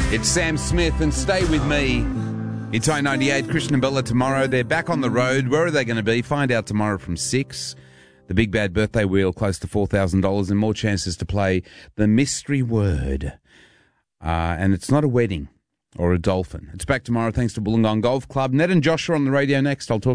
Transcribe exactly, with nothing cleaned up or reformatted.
It's Sam Smith and Stay With Me. It's I ninety-eight, Christian and Bella tomorrow. They're back on the road. Where are they going to be? Find out tomorrow from six. The Big Bad Birthday Wheel, close to four thousand dollars and more chances to play the mystery word. Uh, and it's not a wedding or a dolphin. It's back tomorrow thanks to Wollongong Golf Club. Ned and Josh are on the radio next. I'll talk